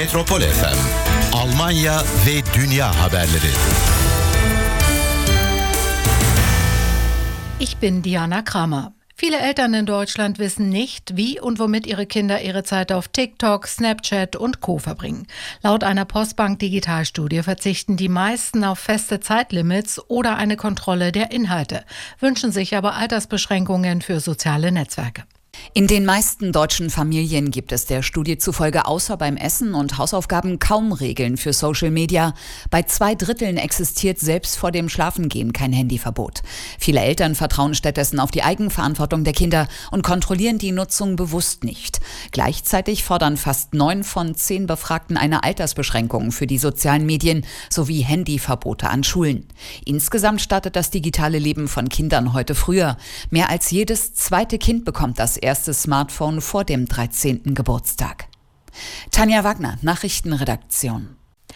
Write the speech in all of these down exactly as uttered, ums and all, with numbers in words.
Metropol F M, Almanya ve dünya haberleri. Ich bin Diana Kramer. Viele Eltern in Deutschland wissen nicht, wie und womit ihre Kinder ihre Zeit auf TikTok, Snapchat und Co. verbringen. Laut einer Postbank Digitalstudie verzichten die meisten auf feste Zeitlimits oder eine Kontrolle der Inhalte, wünschen sich aber Altersbeschränkungen für soziale Netzwerke. In den meisten deutschen Familien gibt es der Studie zufolge außer beim Essen und Hausaufgaben kaum Regeln für Social Media. Bei zwei Dritteln existiert selbst vor dem Schlafengehen kein Handyverbot. Viele Eltern vertrauen stattdessen auf die Eigenverantwortung der Kinder und kontrollieren die Nutzung bewusst nicht. Gleichzeitig fordern fast neun von zehn Befragten eine Altersbeschränkung für die sozialen Medien sowie Handyverbote an Schulen. Insgesamt startet das digitale Leben von Kindern heute früher. Mehr als jedes zweite Kind bekommt das erstes Smartphone vor dem dreizehnten Geburtstag. Tanja Wagner, Nachrichtenredaktion.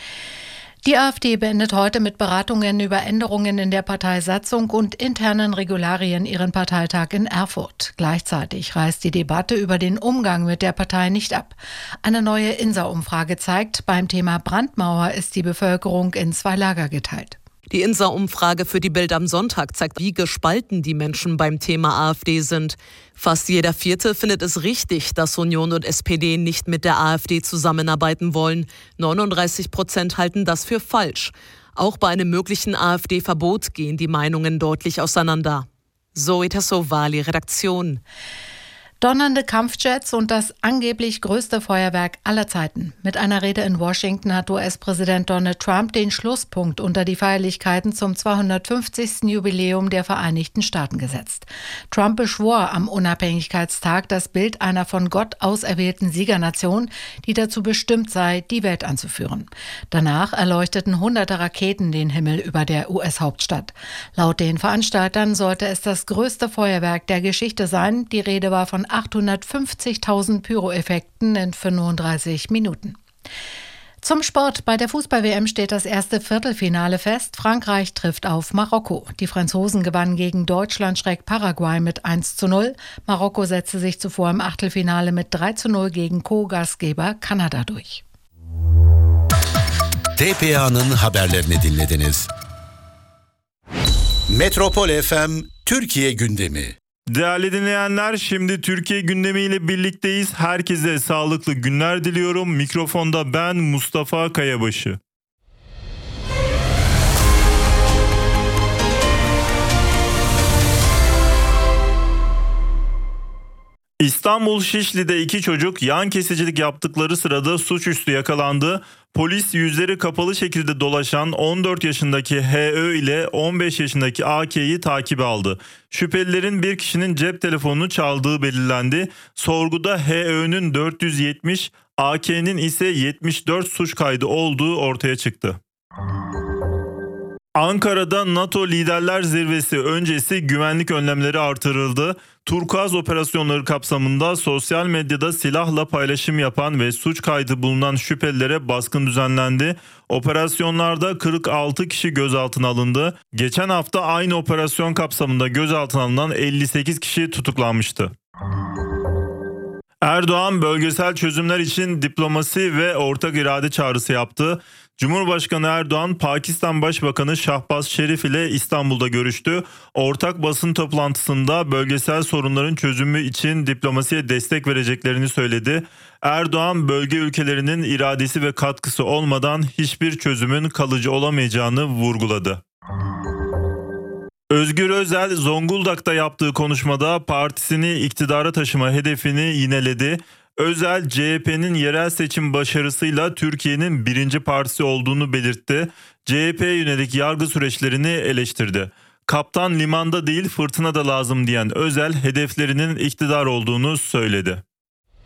Die AfD beendet heute mit Beratungen über Änderungen in der Parteisatzung und internen Regularien ihren Parteitag in Erfurt. Gleichzeitig reißt die Debatte über den Umgang mit der Partei nicht ab. Eine neue INSA-Umfrage zeigt, beim Thema Brandmauer ist die Bevölkerung in zwei Lager geteilt. Die INSA-Umfrage für die Bild am Sonntag zeigt, wie gespalten die Menschen beim Thema AfD sind. Fast jeder Vierte findet es richtig, dass Union und S P D nicht mit der AfD zusammenarbeiten wollen. neununddreißig Prozent halten das für falsch. Auch bei einem möglichen AfD-Verbot gehen die Meinungen deutlich auseinander. Zoe Tassovali, Redaktion. Donnernde Kampfjets und das angeblich größte Feuerwerk aller Zeiten. Mit einer Rede in Washington hat U S-Präsident Donald Trump den Schlusspunkt unter die Feierlichkeiten zum zweihundertfünfzigsten Jubiläum der Vereinigten Staaten gesetzt. Trump beschwor am Unabhängigkeitstag das Bild einer von Gott auserwählten Siegernation, die dazu bestimmt sei, die Welt anzuführen. Danach erleuchteten hunderte Raketen den Himmel über der U S-Hauptstadt. Laut den Veranstaltern sollte es das größte Feuerwerk der Geschichte sein. Die Rede war von achthundertfünfzigtausend Pyroeffekten in fünfunddreißig Minuten. Zum Sport. Bei der Fußball-W M steht das erste Viertelfinale fest. Frankreich trifft auf Marokko. Die Franzosen gewannen gegen Deutschland-Paraguay mit eins zu null. Marokko setzte sich zuvor im Achtelfinale mit drei zu null gegen Co-Gastgeber Kanada durch. T P A'nın haberlerini dinlediniz. Metropol F M Türkiye gündemi. Değerli dinleyenler, şimdi Türkiye gündemiyle birlikteyiz. Herkese sağlıklı günler diliyorum. Mikrofonda ben Mustafa Kayabaşı. İstanbul Şişli'de iki çocuk yan kesicilik yaptıkları sırada suçüstü yakalandı. Polis yüzleri kapalı şekilde dolaşan on dört yaşındaki H Ö ile on beş yaşındaki A K'yi takibe aldı. Şüphelilerin bir kişinin cep telefonunu çaldığı belirlendi. Sorguda H Ö'nün dört yüz yetmiş, A K'nin ise yetmiş dört suç kaydı olduğu ortaya çıktı. Ankara'da NATO Liderler Zirvesi öncesi güvenlik önlemleri artırıldı. Turkuaz operasyonları kapsamında sosyal medyada silahla paylaşım yapan ve suç kaydı bulunan şüphelilere baskın düzenlendi. Operasyonlarda kırk altı kişi gözaltına alındı. Geçen hafta aynı operasyon kapsamında gözaltına alınan elli sekiz kişi tutuklanmıştı. Erdoğan bölgesel çözümler için diplomasi ve ortak irade çağrısı yaptı. Cumhurbaşkanı Erdoğan, Pakistan Başbakanı Şahbaz Şerif ile İstanbul'da görüştü. Ortak basın toplantısında bölgesel sorunların çözümü için diplomasiye destek vereceklerini söyledi. Erdoğan, bölge ülkelerinin iradesi ve katkısı olmadan hiçbir çözümün kalıcı olamayacağını vurguladı. Özgür Özel, Zonguldak'ta yaptığı konuşmada partisini iktidara taşıma hedefini yineledi. Özel, C H P'nin yerel seçim başarısıyla Türkiye'nin birinci partisi olduğunu belirtti. C H P'ye yönelik yargı süreçlerini eleştirdi. Kaptan limanda değil fırtına da lazım diyen Özel, hedeflerinin iktidar olduğunu söyledi.